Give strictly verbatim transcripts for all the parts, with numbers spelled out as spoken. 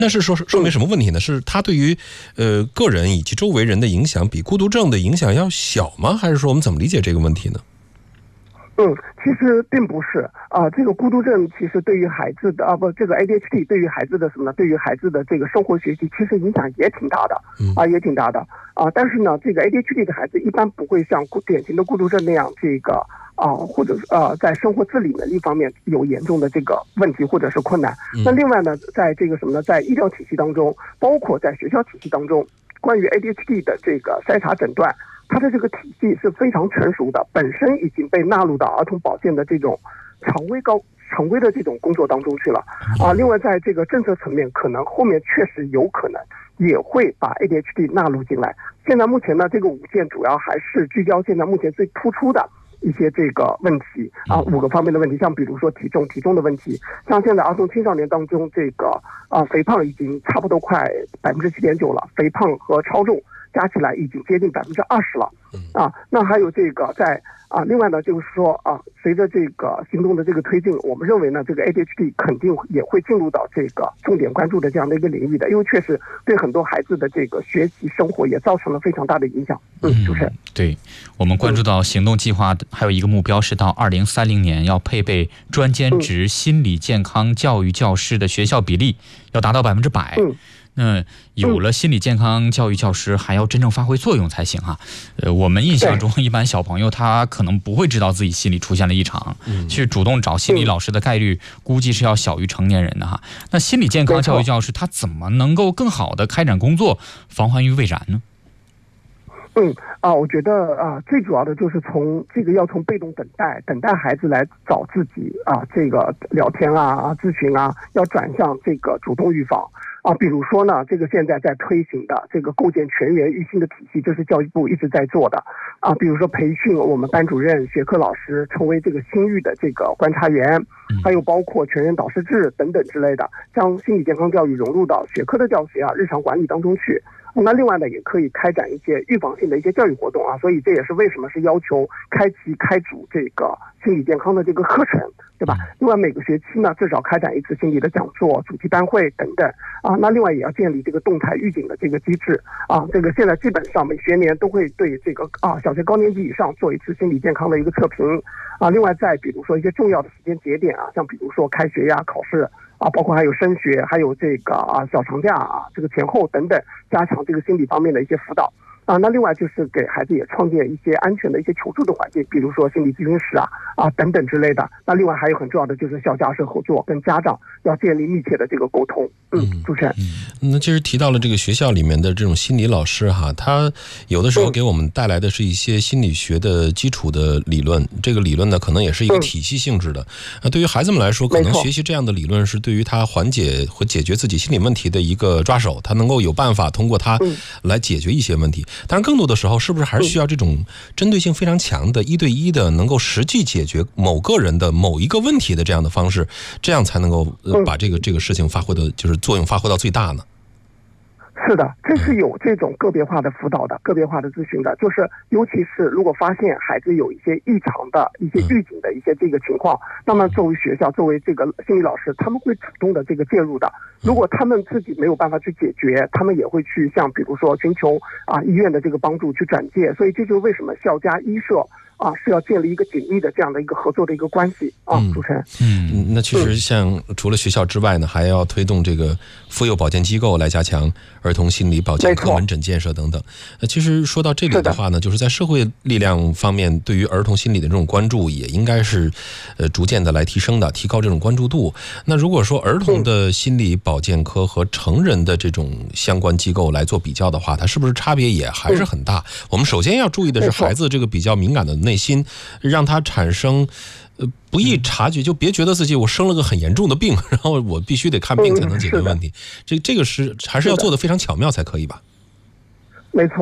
那是说说明什么问题呢？是他对于呃个人以及周围人的影响比孤独症的影响要小吗？还是说我们怎么理解这个问题呢？ 嗯，其实并不是啊、呃，这个孤独症其实对于孩子的啊不，这个 A D H D 对于孩子的什么呢？对于孩子的这个生活学习其实影响也挺大的啊、呃，也挺大的啊、呃。但是呢，这个 A D H D 的孩子一般不会像典型的孤独症那样这个啊、呃，或者呃在生活自理能力方面有严重的这个问题或者是困难。那另外呢，在这个什么呢，在医疗体系当中，包括在学校体系当中，关于 A D H D 的这个筛查诊断。它的这个体系是非常成熟的，本身已经被纳入到儿童保健的这种常规高常规的这种工作当中去了啊。另外，在这个政策层面，可能后面确实有可能也会把 A D H D 纳入进来。现在目前呢，这个五件主要还是聚焦现在目前最突出的一些这个问题啊，五个方面的问题，像比如说体重、体重的问题，像现在儿童青少年当中这个啊肥胖已经差不多快百分之七点九了，肥胖和超重加起来已经接近百分之二十了，啊，那还有这个在啊，另外呢就是说啊，随着这个行动的这个推进，我们认为呢，这个 A D H D 肯定也会进入到这个重点关注的这样的一个领域的，因为确实对很多孩子的这个学习生活也造成了非常大的影响。嗯，主持人， 对，我们关注到行动计划还有一个目标是到二零三零年要配备专兼职心理健康教育教师的学校比例要达到百分之百。嗯。那有了心理健康教育教师，还要真正发挥作用才行哈。呃，我们印象中，一般小朋友他可能不会知道自己心理出现了异常，去主动找心理老师的概率估计是要小于成年人的哈。那心理健康教育教师他怎么能够更好的开展工作，防患于未然呢？ 嗯啊，我觉得啊，最主要的就是从这个要从被动等待，等待孩子来找自己啊，这个聊天啊、咨询啊，要转向这个主动预防。啊，比如说呢，这个现在在推行的这个构建全员育心的体系，这是教育部一直在做的啊。比如说培训我们班主任、学科老师成为这个心育的这个观察员，还有包括全员导师制等等之类的，将心理健康教育融入到学科的教学啊、日常管理当中去。那另外呢，也可以开展一些预防性的一些教育活动啊，所以这也是为什么是要求开期开组这个心理健康的这个课程，对吧？另外每个学期呢，至少开展一次心理的讲座、主题班会等等啊。那另外也要建立这个动态预警的这个机制啊。这个现在基本上每学年都会对这个啊小学高年级以上做一次心理健康的一个测评啊。另外再比如说一些重要的时间节点啊，像比如说开学呀、考试。啊，包括还有升学，还有这个啊小长假啊，这个前后等等，加强这个心理方面的一些辅导啊。那另外就是给孩子也创建一些安全的一些求助的环境，比如说心理咨询室啊啊等等之类的。那另外还有很重要的就是校家社合作，跟家长要建立密切的这个沟通。嗯，主持人， 嗯，那其实提到了这个学校里面的这种心理老师哈，他有的时候给我们带来的是一些心理学的基础的理论，这个理论呢可能也是一个体系性质的。那对于孩子们来说，可能学习这样的理论是对于他缓解和解决自己心理问题的一个抓手，他能够有办法通过它来解决一些问题。当然更多的时候是不是还是需要这种针对性非常强的一对一的能够实际解决某个人的某一个问题的这样的方式，这样才能够把这个这个事情发挥的就是作用发挥到最大呢？ 是的，这是有这种个别化的辅导的、个别化的咨询的，就是尤其是如果发现孩子有一些异常的一些预警的一些这个情况，那么作为学校、作为这个心理老师，他们会主动的这个介入的。如果他们自己没有办法去解决，他们也会去像比如说寻求啊医院的这个帮助去转介。所以这就是为什么校家医社啊，是要建立一个紧密的这样的一个合作的一个关系啊，嗯、主持人。 嗯，那其实像除了学校之外呢，还要推动这个妇幼保健机构来加强儿童心理保健科门诊建设等等。呃，其实说到这里的话呢，就是在社会力量方面，对于儿童心理的这种关注，也应该是呃逐渐的来提升的，提高这种关注度。那如果说儿童的心理保健科和成人的这种相关机构来做比较的话，它是不是差别也还是很大？嗯、我们首先要注意的是孩子这个比较敏感的内心，让他产生呃不易察觉，就别觉得自己我生了个很严重的病，然后我必须得看病才能解决问题。这这个是还是要做得非常巧妙才可以吧？ 没错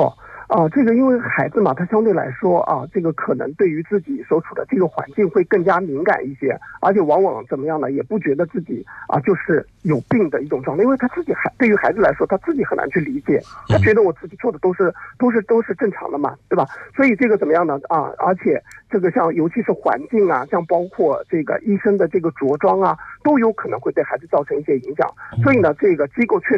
啊，这个因为孩子嘛，他相对来说啊，这个可能对于自己所处的这个环境会更加敏感一些，而且往往怎么样呢，也不觉得自己啊就是有病的一种状态，因为他自己还对于孩子来说，他自己很难去理解，他觉得我自己做的都是都是都是正常的嘛，对吧？所以这个怎么样呢？啊，而且这个像尤其是环境啊，像包括这个医生的这个着装啊，都有可能会对孩子造成一些影响。所以呢，这个机构确实